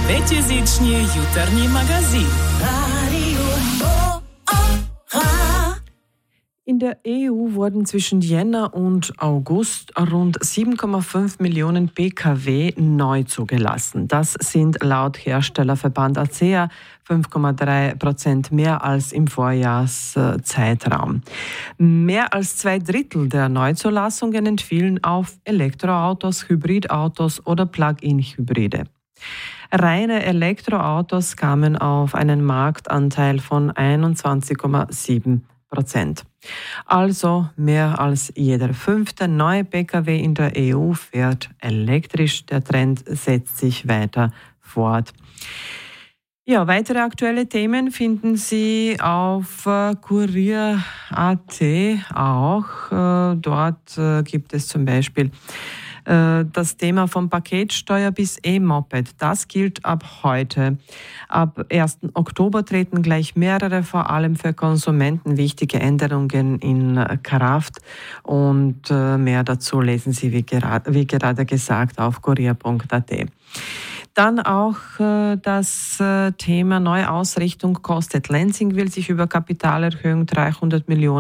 Пятизичний jutarnji magazin. In der EU wurden zwischen Jänner und August rund 7,5 Millionen Pkw neu zugelassen. Das sind laut Herstellerverband ACEA 5,3% mehr als im Vorjahreszeitraum. Mehr als 2/3 der Neuzulassungen entfielen auf Elektroautos, Hybridautos oder Plug-in-Hybride. Reine Elektroautos kamen auf einen Marktanteil von 21,7%. Also mehr als jeder 5. neue Pkw in der EU fährt elektrisch. Der Trend setzt sich weiter fort. Ja, weitere aktuelle Themen finden Sie auf Kurier.at auch. Dort gibt es zum Beispiel das Thema vom Paketsteuer bis E-Moped. Das gilt ab heute. Ab 1. Oktober treten gleich mehrere, vor allem für Konsumenten, wichtige Änderungen in Kraft. Und mehr dazu lesen Sie, wie gerade gesagt, auf kurier.at. Dann auch das Thema Neuausrichtung kostet. Lenzing will sich über Kapitalerhöhung 300 Millionen